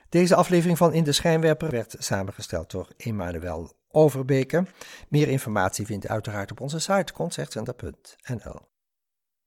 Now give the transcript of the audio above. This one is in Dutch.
Deze aflevering van In de Schijnwerper werd samengesteld door Emmanuel Overbeke. Meer informatie vindt u uiteraard op onze site concertcenter.nl.